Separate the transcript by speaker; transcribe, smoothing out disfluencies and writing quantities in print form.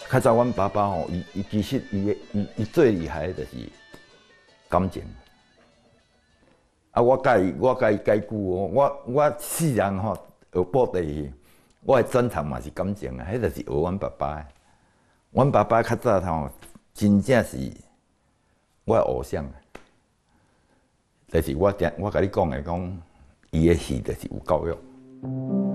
Speaker 1: 较早阮爸爸吼，伊其实伊最厉害的就是感情。啊，我甲伊解句哦，我世人吼学报地，我的专长嘛是感情啊，迄就是学阮爸爸的。阮爸爸较早吼，真正是我的偶像。就是我甲你讲的，讲伊的戏就是有教育。